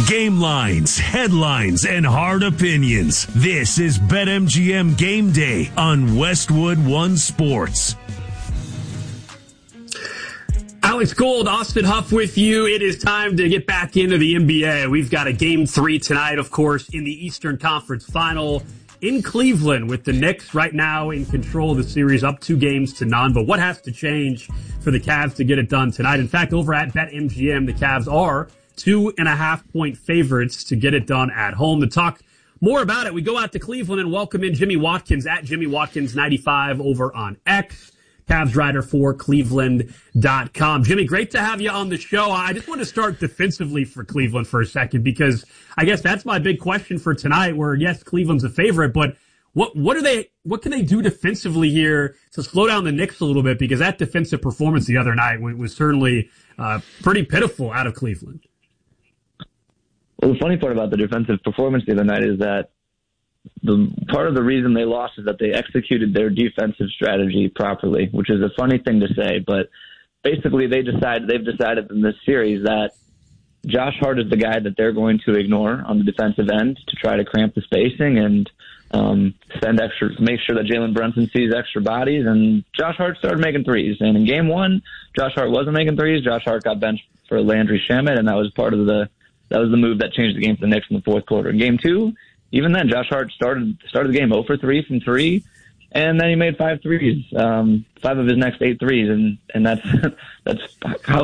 Game lines, headlines, and hard opinions. This is BetMGM Game Day on Westwood One Sports. Alex Gold, Austin Huff with you. It is time to get back into the NBA. We've got a Game 3 tonight, of course, in the Eastern Conference Final in Cleveland, with the Knicks right now in control of the series, up 2-0. But what has to change for the Cavs to get it done tonight? In fact, over at BetMGM, the Cavs are 2.5-point favorites to get it done at home. To talk more about it, we go out to Cleveland and welcome in Jimmy Watkins at Jimmy Watkins 95 over on X. Cavs writer for Cleveland.com. Jimmy, great to have you on the show. I just want to start defensively for Cleveland for a second, because I guess that's my big question for tonight, where, yes, Cleveland's a favorite, but what can they do defensively here to slow down the Knicks a little bit? Because that defensive performance the other night was certainly pretty pitiful out of Cleveland. Well, the funny part about the defensive performance the other night is that the part of the reason they lost is that they executed their defensive strategy properly, which is a funny thing to say, but basically they've decided in this series that Josh Hart is the guy that they're going to ignore on the defensive end to try to cramp the spacing and make sure that Jalen Brunson sees extra bodies. And Josh Hart started making threes. And in game one, Josh Hart wasn't making threes. Josh Hart got benched for Landry Shamet, and that was the move that changed the game for the Knicks in the fourth quarter. In game two, even then, Josh Hart started the game 0 for 3 from 3, and then he made 5 threes, 5 of his next 8 threes, and that's how